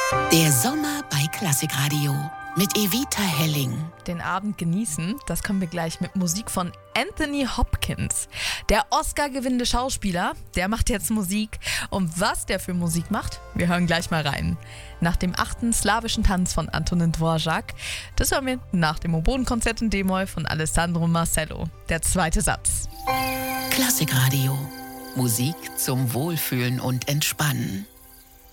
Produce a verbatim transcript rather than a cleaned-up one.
Der Sommer bei Klassikradio mit Evita Helling. Den Abend genießen, das können wir gleich mit Musik von Anthony Hopkins. Der Oscar-gewinnende Schauspieler, der macht jetzt Musik. Und was der für Musik macht, wir hören gleich mal rein. Nach dem achten slawischen Tanz von Antonin Dvorak, das hören wir nach dem Oboenkonzert in D-Moll von Alessandro Marcello. Der zweite Satz. Klassikradio. Musik zum Wohlfühlen und Entspannen.